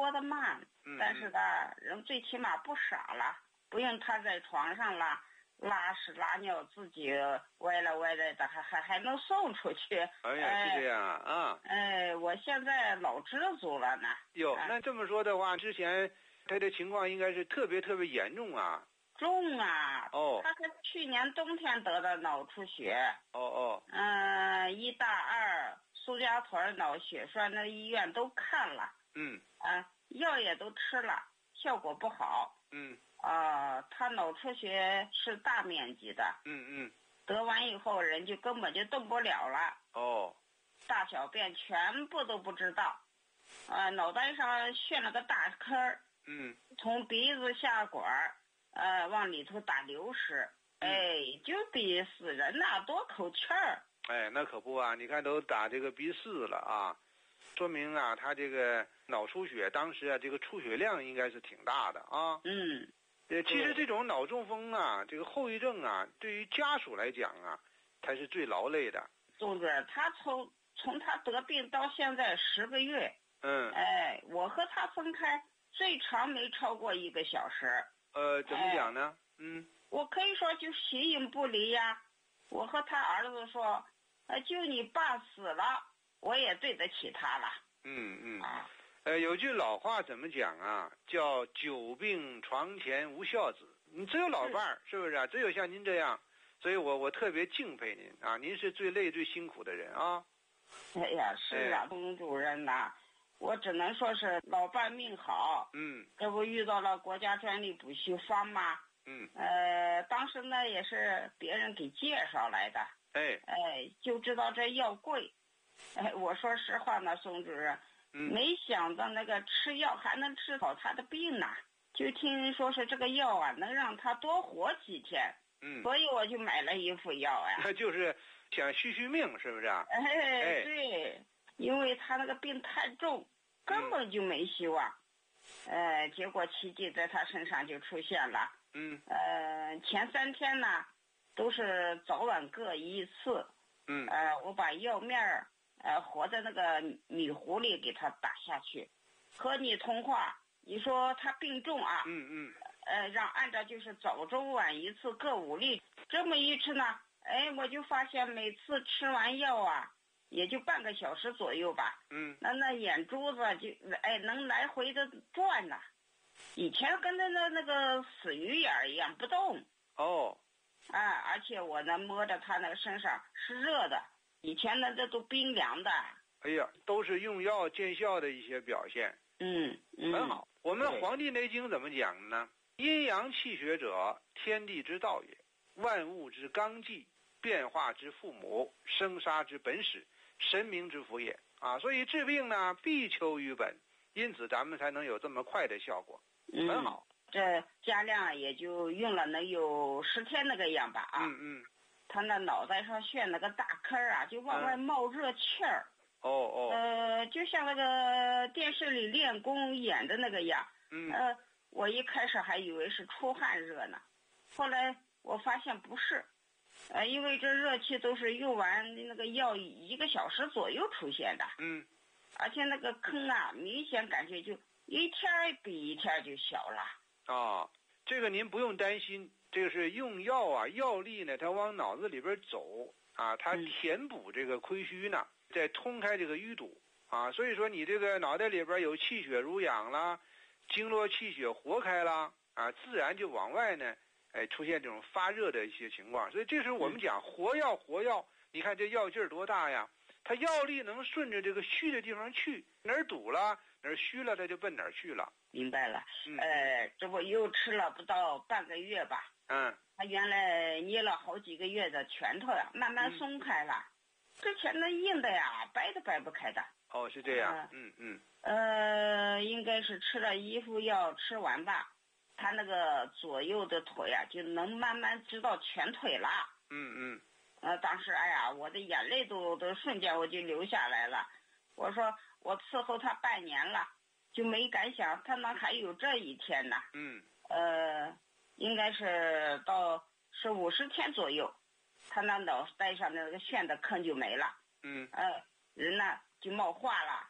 活得慢，但是呢，人最起码不傻了，不用他在床上了拉屎拉尿自己歪来歪来的，还能送出去。 哎呀，是这样啊。 我现在老知足了呢。 哟，那这么说的话，之前他的情况应该是特别严重啊。 重啊！ 哦， 他是去年冬天得的脑出血。一大二苏家屯脑血栓的医院都看了。药也都吃了，效果不好。他脑出血是大面积的。得完以后人就根本就动不了了。大小便全部都不知道。脑袋上旋了个大坑。从鼻子下管往里头打流食。就比死人呐多口气儿。 那可不啊，你看都打这个鼻饲了啊，说明啊他这个脑出血当时啊这个出血量应该是挺大的啊。其实这种脑中风啊，这个后遗症啊，对于家属来讲啊，才是最劳累的。 总之他从他得病到现在10个月。我和他分开最长没超过1个小时。 怎么讲呢？ 我可以说就形影不离呀。我和他儿子说，就你爸死了，我也对得起他了。 有句老话怎么讲啊？叫久病床前无孝子。你只有老伴儿，是不是啊？只有像您这样，所以我特别敬佩您啊！您是最累最辛苦的人啊。 哎呀，是啊，龚主任呐，我只能说是老伴命好。这不遇到了国家专利补修方吗？当时呢也是别人给介绍来的。就知道这药贵。我说实话呢，宋主任，没想到那个吃药还能治好他的病呢。就听人说是这个药啊能让他多活几天。所以我就买了一副药呀。 那就是想续命，是不是啊？ 对，因为他那个病太重，根本就没希望。结果奇迹在他身上就出现了。前3天呢都是早晚各1次。我把药面和在那个米糊里给他打下去，和你通话。你说他病重啊。让按照就是早中晚1次各5粒，这么一吃呢，我就发现每次吃完药啊也就半个小时左右吧。那眼珠子就能来回的转呐。以前跟那个死鱼眼一样不动。而且我呢摸着他那个身上是热的，以前呢这都冰凉的。 哎呀，都是用药见效的一些表现。很好。我们《黄帝内经》怎么讲呢？阴阳气血者，天地之道也，万物之纲纪，变化之父母，生杀之本始，神明之福也啊！所以治病呢必求于本，因此咱们才能有这么快的效果。很好。 这加量也就用了能有10天那个样吧啊。他那脑袋上旋了个大坑啊，就往外冒热气儿。就像那个电视里练功演的那个样。我一开始还以为是出汗热呢，后来我发现不是。因为这热气都是用完那个药1个小时左右出现的。而且那个坑啊明显感觉就一天比一天就小了。 这个您不用担心，这个是用药啊，药力呢它往脑子里边走啊，它填补这个亏虚呢，再通开这个淤堵啊，所以说你这个脑袋里边有气血濡养啦，经络气血活开啦啊，自然就往外呢出现这种发热的一些情况。所以这时候我们讲活药，你看这药劲儿多大呀，它药力能顺着这个虚的地方去，哪儿堵了哪儿虚了它就奔哪儿去了。 明白了。这不又吃了不到半个月吧。他原来捏了好几个月的拳头呀慢慢松开了。之前那硬的呀掰都掰不开的。 是这样。 应该是吃了1副药吃完吧，他那个左右的腿啊就能慢慢知道全腿了。当时我的眼泪都瞬间我就流下来了。我说我伺候他半年了，就没敢想他那还有这一天呢。应该是到是50天左右，他那脑袋上的那个旋的坑就没了。人呢就冒化了。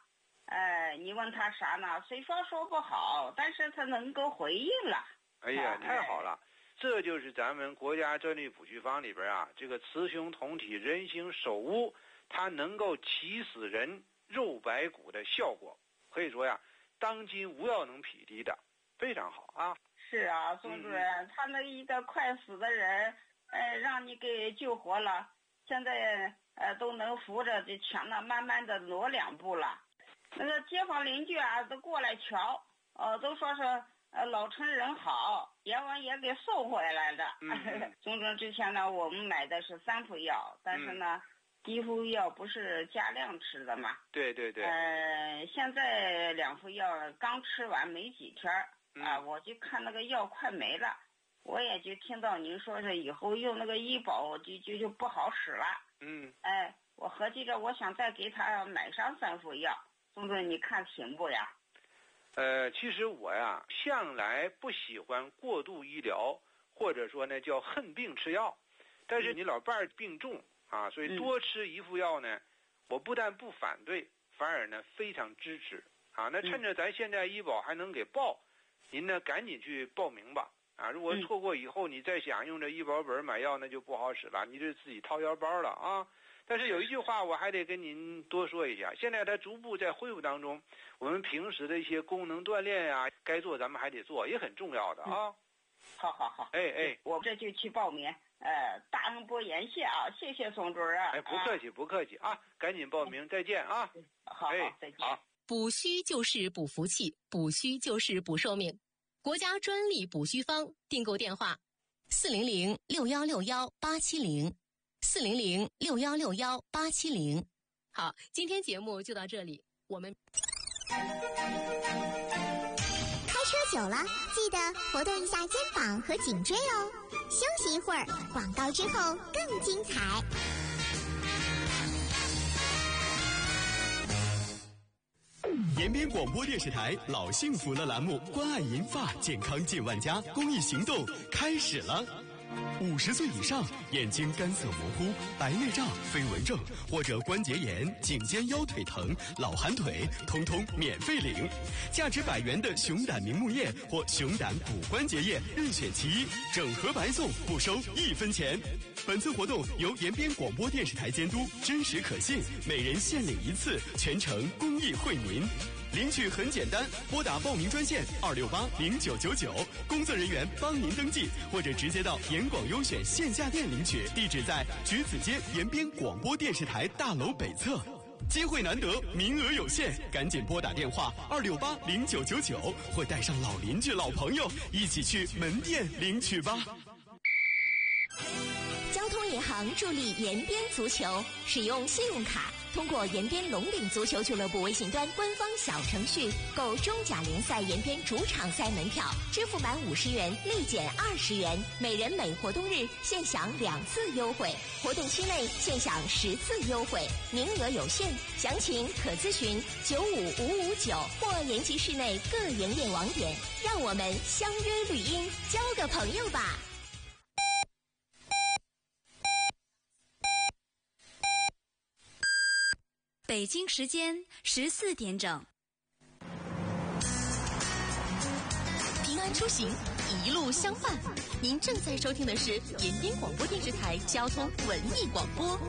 你问他啥呢？虽说不好，但是他能够回应了。 哎呀，太好了！这就是咱们国家专利补虚方里边啊，这个雌雄同体人形首乌，它能够起死人肉白骨的效果，可以说呀，当今无药能匹敌的，非常好啊。 是啊，宋主任，他那一个快死的人，让你给救活了，现在都能扶着这墙呢，慢慢的挪2步了。那个街坊邻居啊，都过来瞧，都说是老陈人好，阎王爷给送回来的。宋主任，之前呢，我们买的是3副药，但是呢，第1副药不是加量吃的嘛？ 对对对。 现在2副药刚吃完没几天我就看那个药快没了，我也就听到您说是以后用那个医保就不好使了。我合计着我想再给他买上3副药，宋主任你看行不呀？ 其实我呀向来不喜欢过度医疗，或者说呢叫恨病吃药，但是你老伴儿病重啊，所以多吃1副药呢，我不但不反对，反而呢非常支持啊。那趁着咱现在医保还能给报，您呢赶紧去报名吧啊！如果错过以后你再想用这医保本买药，那就不好使了，你这自己掏腰包了啊。但是有一句话我还得跟您多说一下，现在它逐步在恢复当中，我们平时的一些功能锻炼啊，该做咱们还得做，也很重要的啊。 好。我这就去报名。大恩不言谢啊，谢谢宋主任。 不客气啊，赶紧报名，再见啊。 好，再见。 补虚就是补福气，补虚就是补寿命。国家专利补虚方，订购电话400-6161-870，400-6161-870。好，今天节目就到这里，我们开车久了，记得活动一下肩膀和颈椎哦。休息一会儿，广告之后更精彩。 延边广播电视台老幸福了栏目关爱银发健康近万家公益行动开始了。50岁以上眼睛干涩模糊、白内障、飞蚊症或者关节炎、颈肩腰腿疼、老寒腿，通通免费领。价值100元的熊胆明目液或熊胆补关节液任选其一，整盒白送，不收1分钱。本次活动由延边广播电视台监督，真实可信，每人限领1次，全程公益惠民。领取很简单，拨打报名专线2680999，工作人员帮您登记，或者直接到延广优选线下店领取，地址在橘子街延边广播电视台大楼北侧。机会难得，名额有限，赶紧拨打电话2680999，或带上老邻居、老朋友一起去门店领取吧。 交通银行助力延边足球，使用信用卡通过延边龙岭足球俱乐部微信端官方小程序购中甲联赛延边主场赛门票，支付满50元立减20元，每人每活动日限享2次优惠，活动期内限享10次优惠，名额有限，详情可咨询95559或延吉市内各营业网点。让我们相约绿荫，交个朋友吧。 北京时间14点整。 平安出行，一路相伴。您正在收听的是延边广播电视台交通文艺广播。